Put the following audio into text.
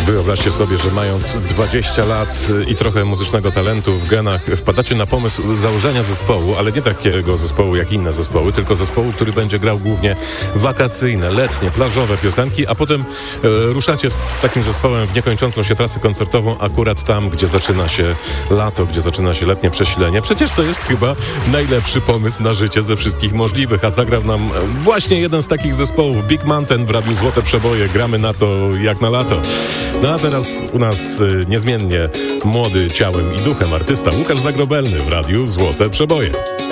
Wyobraźcie sobie, że mając 20 lat i trochę muzycznego talentu w genach, wpadacie na pomysł założenia zespołu, ale nie takiego zespołu jak inne zespoły, tylko zespołu, który będzie grał głównie wakacyjne, letnie, plażowe piosenki, a potem ruszacie z takim zespołem w niekończącą się trasę koncertową akurat tam, gdzie zaczyna się lato, gdzie zaczyna się letnie przesilenie. Przecież to jest chyba najlepszy pomysł na życie ze wszystkich możliwych, a zagrał nam właśnie jeden z takich zespołów, Big Mountain w Radiu Złote Przeboje. Gramy na to jak na lato. No a teraz u nas niezmiennie młody ciałem i duchem artysta Łukasz Zagrobelny w Radiu Złote Przeboje.